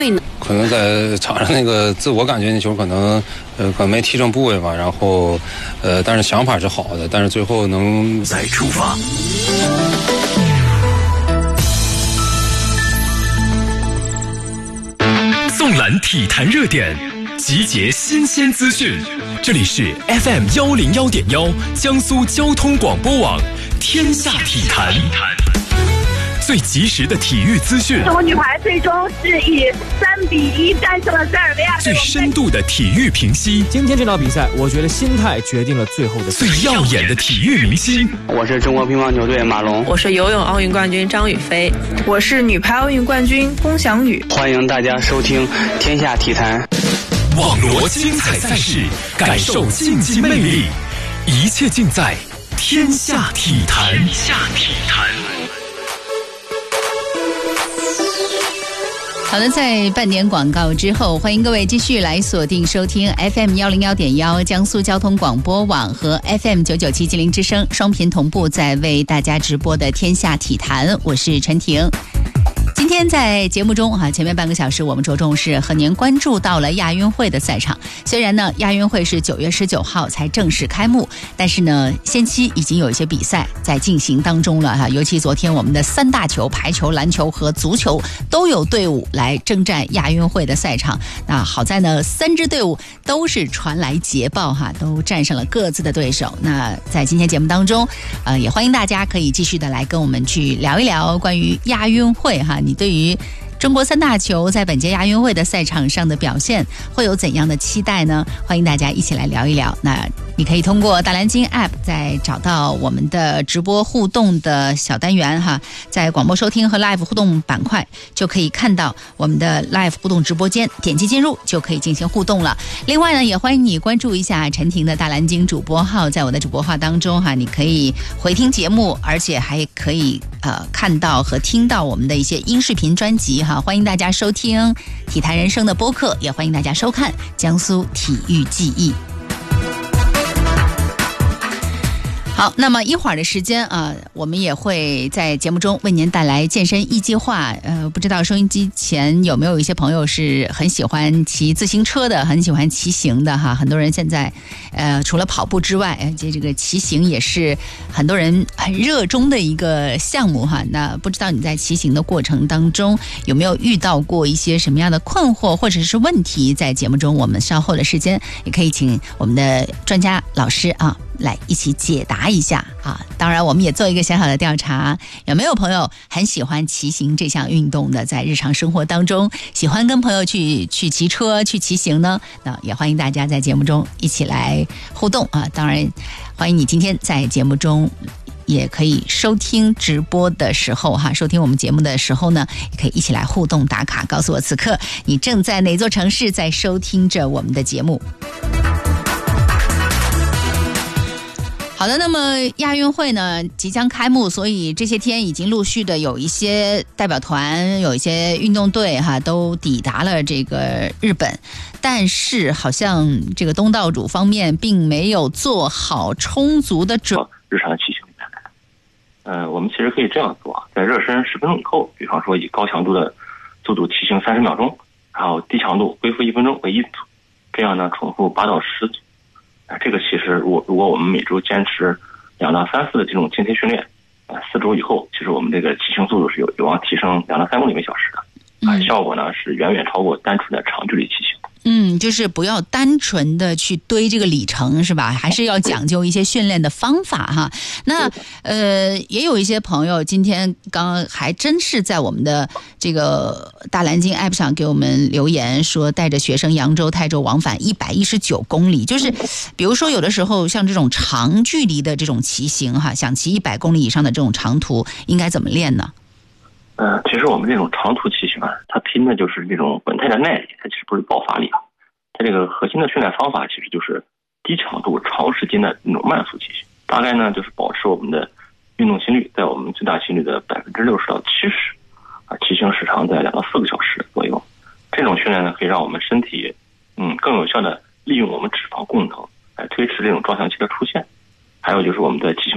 可能在场上那个自我感觉那球可能没踢正部位吧，然后但是想法是好的，但是最后能再出发。纵览体坛热点，集结新鲜资讯，这里是 FM101.1江苏交通广播网天下体坛，最及时的体育资讯。 中国女排最终是以3-1战胜了塞尔维亚。 最深度的体育评析。 今天这场比赛，我觉得心态决定了最后的。 最耀眼的体育明星。 我是中国乒乓球队马龙。 我是游泳奥运冠军张雨霏。 我是女排奥运冠军龚翔宇。 欢迎大家收听天下体坛。 网罗精彩赛事，感受竞技魅力，一切尽在天下体坛。天下体坛。 好的，在半点广告之后，欢迎各位继续来锁定收听 FM101.1江苏交通广播网和 FM997吉林之声双频同步在为大家直播的天下体坛，我是陈婷。今天在节目中前面半个小时我们着重是和您关注到了亚运会的赛场。虽然呢亚运会是9月19号才正式开幕，但是呢先期已经有一些比赛在进行当中了尤其昨天我们的3大球排球、篮球和足球都有队伍来征战亚运会的赛场。那好在呢3支队伍都是传来捷报都战胜了各自的对手。那在今天节目当中也欢迎大家可以继续的来跟我们去聊一聊关于亚运会你对于中国3大球在本届亚运会的赛场上的表现会有怎样的期待呢？欢迎大家一起来聊一聊。那你可以通过大蓝鲸 App 再找到我们的直播互动的小单元在广播收听和 Live 互动板块就可以看到我们的 Live 互动直播间，点击进入就可以进行互动了。另外呢，也欢迎你关注一下陈婷的大蓝鲸主播号，在我的主播号当中你可以回听节目，而且还可以看到和听到我们的一些音视频专辑欢迎大家收听体坛人生的播客，也欢迎大家收看江苏体育记忆。好，那么一会儿的时间我们也会在节目中为您带来健身一计划。不知道收音机前有没有一些朋友是很喜欢骑自行车的，很喜欢骑行的很多人现在除了跑步之外，这个骑行也是很多人很热衷的一个项目那不知道你在骑行的过程当中有没有遇到过一些什么样的困惑或者是问题？在节目中我们稍后的时间也可以请我们的专家老师来一起解答一下当然我们也做一个小小的调查，有没有朋友很喜欢骑行这项运动的，在日常生活当中喜欢跟朋友去骑车去骑行呢？那也欢迎大家在节目中一起来互动当然欢迎你今天在节目中也可以收听直播的时候收听我们节目的时候呢，也可以一起来互动打卡，告诉我此刻你正在哪座城市在收听着我们的节目。好的，那么亚运会呢即将开幕，所以这些天已经陆续的有一些代表团，有一些运动队都抵达了这个日本，但是好像这个东道主方面并没有做好充足的日常的骑行里面我们其实可以这样做，在热身10分钟以后，比方说以高强度的速度骑行30秒钟，然后低强度恢复1分钟为一组，这样呢重复8到10组。这个其实如果我们每周坚持2到3次的这种间歇训练，4周以后，其实我们这个骑行速度是有望提升2到3公里每小时的，效果呢是远远超过单纯的长距离骑行。 就是不要单纯的去堆这个里程是吧？还是要讲究一些训练的方法那也有一些朋友今天刚还真是在我们的这个大蓝鲸 App 上给我们留言说，带着学生扬州泰州往返119公里，就是比如说有的时候像这种长距离的这种骑行想骑100公里以上的这种长途应该怎么练呢？ 其实我们这种长途骑行它拼的就是这种稳态的耐力，它其实不是爆发力它这个核心的训练方法其实就是低强度长时间的那种慢速骑行，大概呢就是保持我们的运动心率在我们最大心率的60%到70%，骑行时长在2到4个小时左右。这种训练呢可以让我们身体更有效的利用我们脂肪功能来推迟这种撞墙期的出现，还有就是我们在骑行